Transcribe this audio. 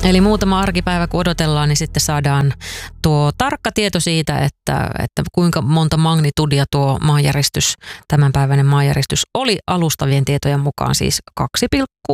Eli muutama arkipäivä kun odotellaan, niin sitten saadaan tuo tarkka tieto siitä, että kuinka monta magnitudia tuo maanjäristys, tämänpäiväinen maanjäristys oli alustavien tietojen mukaan siis 2,1.